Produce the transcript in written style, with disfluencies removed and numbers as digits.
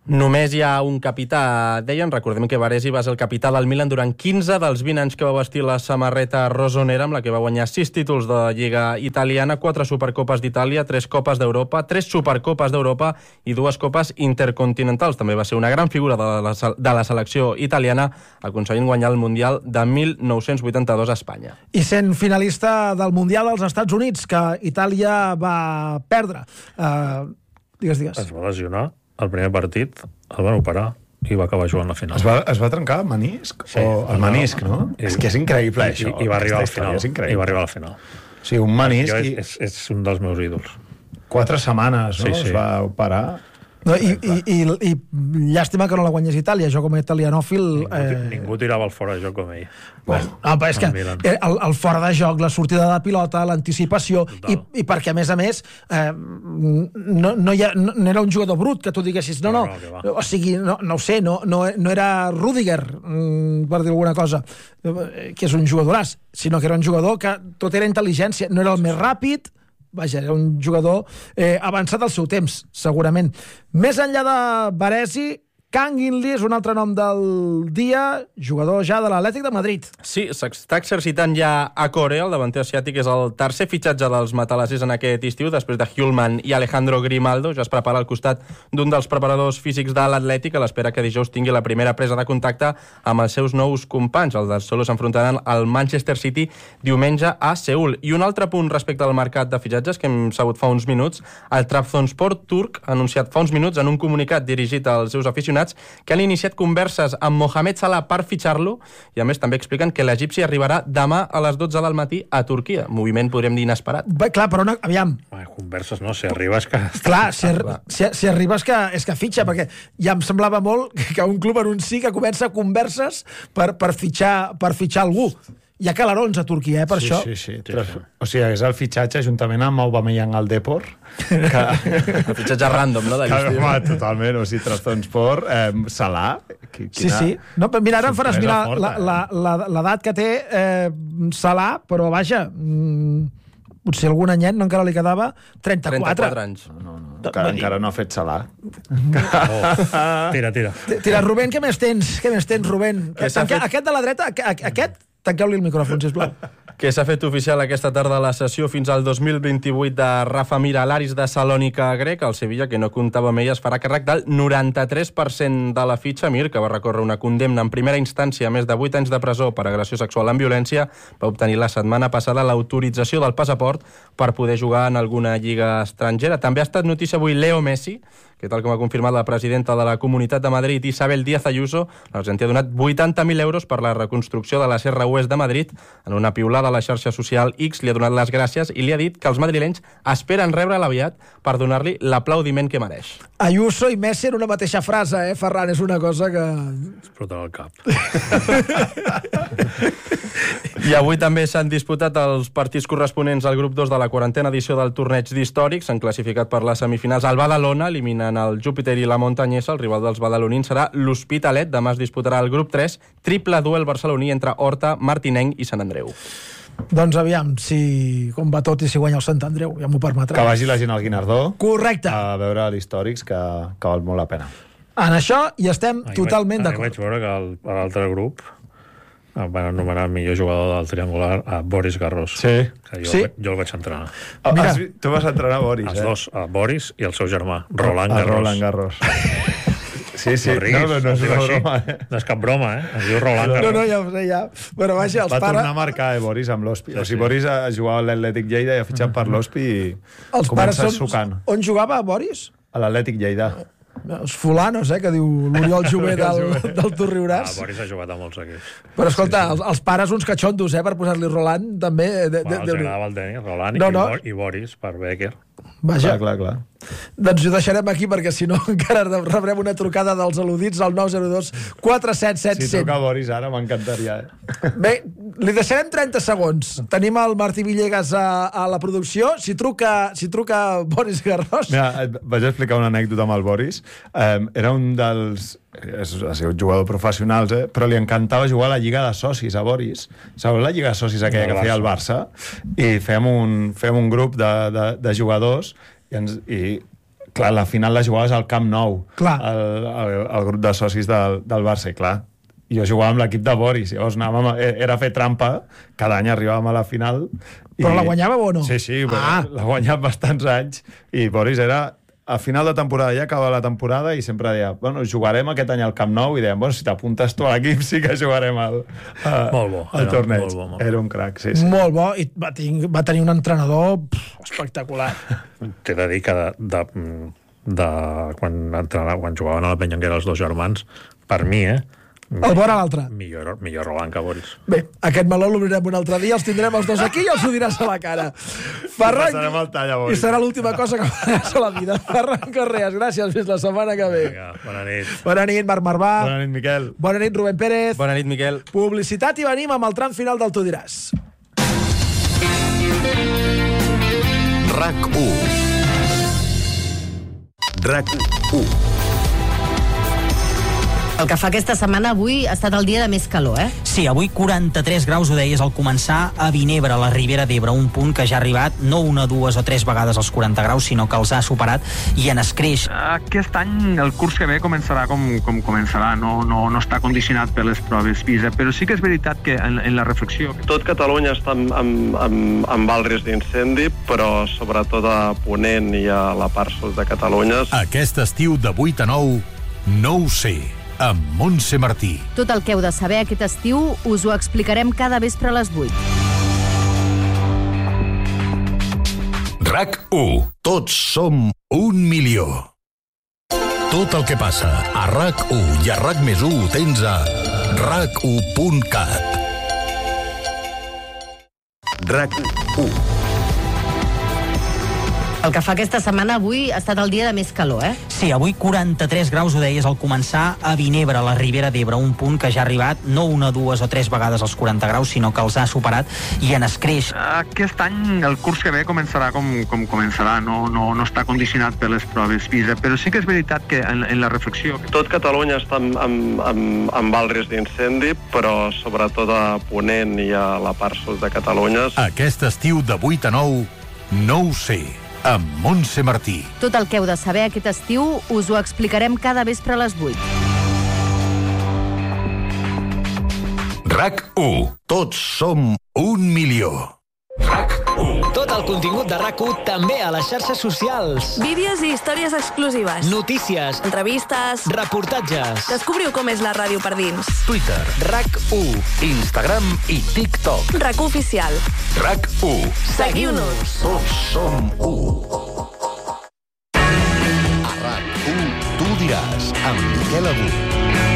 Només hi ha un capità, deien. Recordem que Baresi va ser el capità del Milan durant 15 dels 20 anys que va vestir la samarreta rosonera, amb la que va guanyar 6 títols de Lliga italiana, 4 Supercopes d'Itàlia, 3 Copes d'Europa, 3 Supercopes d'Europa i 2 Copes intercontinentals. També va ser una gran figura de la selecció italiana, aconseguint guanyar el Mundial de 1982 a Espanya. I sent finalista del Mundial als Estats Units, que Itàlia va perdre. Digues. Es va lesionar. El primer partit el van operar i va acabar jugant la final. Es va trencar el menisc? Sí. El menisc, no? És que és increïble, això. I va arribar a la final. I va arribar a la final. O sigui, un menisc... És un dels meus ídols. 4 setmanes, no? Es va operar... No, i llàstima que no la guanyés Itàlia. Jo, com a italianòfil... Ningú tirava el fora de joc com ell. Bueno, però és que el fora de joc, la sortida de pilota, l'anticipació, i perquè, a més, no era un jugador brut, que tu diguessis, no, o sigui, no ho sé, no era Rüdiger, per dir alguna cosa, que és un jugadoràs, sinó que era un jugador que tot era intel·ligència, no era el més ràpid, vaja, era un jugador avançat al seu temps, segurament. Més enllà de Baresi, Kanginli és un altre nom del dia, jugador ja de l'Atlètic de Madrid. Sí, s'està exercitant ja a Corea. El davanter asiàtic és el tercer fitxatge dels matalassers en aquest estiu, després de Hjulman i Alejandro Grimaldo. Ja es prepara al costat d'un dels preparadors físics de l'Atlètic, a l'espera que dijous tingui la primera presa de contacte amb els seus nous companys. Els dels Solos s'enfrontaran al Manchester City diumenge a Seül. I un altre punt respecte al mercat de fitxatges que hem sabut fa uns minuts, el Trabzonspor turc ha anunciat fa uns minuts en un comunicat dirigit als seus aficionats que han iniciat converses amb Mohamed Salah per fitxar-lo, i a més també expliquen que l'egipci arribarà demà a les 12 del matí a Turquia. Moviment, podríem dir, inesperat. Clar, però aviam. Converses no, si arribes que... Clar, si arribes és que fitxa, perquè ja em semblava molt que un club anunciï que comença converses per fitxar algú. Hi ha calarons a Turquia, per això. Sí. O sigui, és el fitxatge juntament amb Aubameyang al Depor. El fitxatge random, no? Totalment, o sigui, Trabzonspor, Salah... Sí. No, però mira, ara em faràs mirar l'edat que té Salah, però vaja... potser algun anyet, no encara li quedava 34 anys. No. Encara no ha fet Salah. Tira, Rubén, què més tens, Rubén? Aquest de la dreta, aquest, tanqueu-li el micròfon, sisplau. Que s'ha fet oficial aquesta tarda la sessió fins al 2028 de Rafa Mir a l'Aris de Salònica grec. El Sevilla, que no comptava amb ell, es farà càrrec del 93% de la fitxa. Mir, que va recórrer una condemna en primera instància a més de 8 anys de presó per agressió sexual amb violència, va obtenir la setmana passada l'autorització del passaport per poder jugar en alguna lliga estrangera. També ha estat notícia avui Leo Messi, que tal com ha confirmat la presidenta de la Comunitat de Madrid, Isabel Díaz Ayuso, l'argentí ha donat 80.000 euros per la reconstrucció de la Serra Oest de Madrid. En una piulada a la xarxa social X li ha donat les gràcies i li ha dit que els madrilenys esperen rebre'l aviat per donar-li l'aplaudiment que mereix. Ayuso i Messi en una mateixa frase, Ferran? És una cosa que... Explotarà el cap. I avui també s'han disputat els partits corresponents al grup 2 de la 40a edició del torneig d'històrics. S'han classificat per les semifinals al Badalona, eliminant el Júpiter i la Montanyesa. El rival dels badalonins serà l'Hospitalet. Demà es disputarà el grup 3, triple duel barceloní entre Horta, Martinenc i Sant Andreu. Doncs aviam, si com va tot i si guanya el Sant Andreu, ja m'ho permetrà. Que vagi la gent al Guinardó. Correcte. A veure l'històrics, que val molt la pena. En això hi estem totalment d'acord. Vaig veure que l'altre grup van anomenar el millor jugador del triangular a Boris Garros. Sí. Jo el vaig entrenar. Tu vas entrenar Boris, Els dos, a Boris i el seu germà, Roland Garros. Sí. No és una broma, No és cap broma, es diu Roland Garros. No, ja ho sé, ja. Però vaja, els pares... Va tornar a marcar, Boris, amb l'Hospi. O sigui, Boris jugava a l'Atlètic Lleida i ha fitxat per l'Hospi i comença sucant. On jugava Boris? A l'Atlètic Lleida. Els fulanos, que diu l'Oriol Jové del Torriuràs. Boris ha jugat a molts equips. Però escolta, els pares uns catxondos, per posar-li Roland, també... Els agradava el tenis, Roland i Boris per Becker. Vaja. Clar. Doncs ho deixarem aquí, perquè si no encara rebrem una trucada dels al·ludits al 902 477 Si truca Boris ara m'encantaria. Bé, li deixarem 30 segons. Tenim el Martí Villegas a la producció. Si truca Boris Garros... Mira, vaig explicar una anècdota amb el Boris. Era un dels... ha sigut jugador professional, però li encantava jugar a la Lliga de Socis a Boris. Sabeu la Lliga de Socis aquella que feia el Barça? I fèiem un grup de jugadors i clar, la final la jugaves al Camp Nou, el grup de socis del Barça, i clar, jo jugava amb l'equip de Boris, llavors era fer trampa, cada any arribàvem a la final. Però la guanyàveu o no? Sí, la guanyàvem bastants anys, i Boris era a final de temporada, ja acaba la temporada, i sempre deia, bueno, jugarem aquest any al Camp Nou, i dèiem, bueno, si t'apuntes tu a l'equip sí que jugarem al torneig. Era un crac, sí. Molt bo, i va tenir un entrenador espectacular. T'he de dir que quan jugaven a la Penyanguera els dos germans, per mi, el vora l'altre. Millor Roland que Boris. Bé, aquest meló l'obrirem un altre dia, els tindrem els dos aquí i els ho diràs a la cara. Passarem el tall a Boris. I serà l'última cosa que faràs a la vida. Ferran Carreras, gràcies, fins la setmana que ve. Bona nit. Bona nit, Marc Marvà. Bona nit, Miquel. Bona nit, Rubén Pérez. Bona nit, Miquel. Publicitat i venim amb el tram final del Tu diràs. RAC1. RAC1. El que fa aquesta setmana avui ha estat el dia de més calor, Sí, avui 43 graus, ho deies al començar, a Vinebre, a la Ribera d'Ebre, un punt que ja ha arribat no una, dues o tres vegades als 40 graus, sinó que els ha superat i en escreix. Aquest any el curs que ve començarà com començarà, no està condicionat per les proves PISA, però sí que és veritat que en la reflexió... Tot Catalunya està amb alt risc d'incendi, però sobretot a Ponent i a la part sud de Catalunya. Aquest estiu de 8 a 9, no ho sé, amb Montse Martí. Tot el que heu de saber aquest estiu us ho explicarem cada vespre a les 8. RAC1. Tots som 1 milió. Tot el que passa a RAC1 i a RAC+1 ho tens a RAC1.cat. RAC1. El que fa aquesta setmana avui ha estat el dia de més calor, Sí, avui 43 graus, ho deies al començar, a Vinebre, a la Ribera d'Ebre, un punt que ja ha arribat no una, dues o tres vegades als 40 graus, sinó que els ha superat i en escreix. Aquest any el curs que ve començarà com començarà, no està condicionat per les proves PISA, però sí que és veritat que en la reflexió... Tot Catalunya està amb alt risc d'incendi, però sobretot a Ponent i a la part sud de Catalunya. Aquest estiu de 8 a 9, no ho sé, amb Montse Martí. Tot el que heu de saber aquest estiu us ho explicarem cada vespre a les 8. RAC1. Tots som 1 milió. RAC1. Tot el contingut de RAC1 també a les xarxes socials. Vídeos i històries exclusives. Notícies. Entrevistes. Reportatges. Descobriu com és la ràdio per dins. Twitter. RAC1. Instagram i TikTok. RAC1 oficial. RAC1. Seguiu-nos. Tots som 1. A RAC1, tu diràs, amb Miquel Agut.